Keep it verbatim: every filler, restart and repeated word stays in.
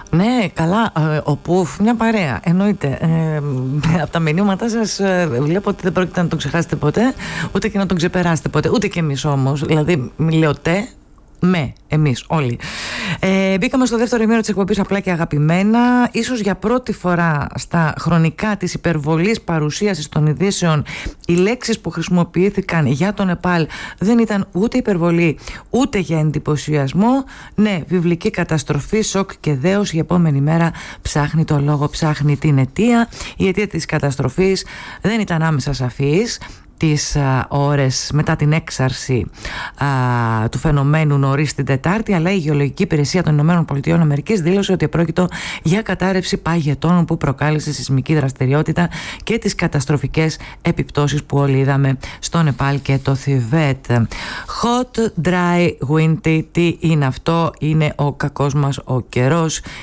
Ναι, καλά. Ε, ο Πουφ, μια παρέα. Εννοείται. Ε, από τα μηνύματά σας ε, βλέπω ότι δεν πρόκειται να τον ξεχάσετε ποτέ, ούτε και να τον ξεπεράσετε ποτέ. Ούτε και εμείς όμως. Δηλαδή, μιλάω τε. Με, εμείς όλοι. Ε, μπήκαμε στο δεύτερο ημίρο της εκπομπής απλά και αγαπημένα. Ίσως για πρώτη φορά στα χρονικά της υπερβολής παρουσίασης των ειδήσεων, οι λέξεις που χρησιμοποιήθηκαν για το Νεπάλ δεν ήταν ούτε υπερβολή ούτε για εντυπωσιασμό. Ναι, βιβλική καταστροφή, σοκ και δέος. Η επόμενη μέρα ψάχνει το λόγο, ψάχνει την αιτία. Η αιτία της καταστροφής δεν ήταν άμεσα σαφής. Τις α, ώρες μετά την έξαρση α, του φαινομένου νωρίς την Τετάρτη, αλλά η Γεωλογική Υπηρεσία των Ηνωμένων Πολιτειών Αμερικής δήλωσε ότι πρόκειτο για κατάρρευση παγετώνων που προκάλεσε σεισμική δραστηριότητα και τις καταστροφικές επιπτώσεις που όλοι είδαμε στο Νεπάλ και το Θιβέτ. Hot, dry, windy, τι είναι αυτό? Είναι ο κακός μας ο καιρός.